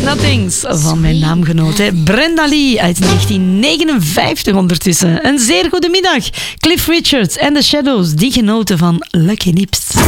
Nothings van mijn naamgenoot, hè. Brenda Lee uit 1959 ondertussen. Een zeer goede middag. Cliff Richards en The Shadows, die genoten van Lucky Lips.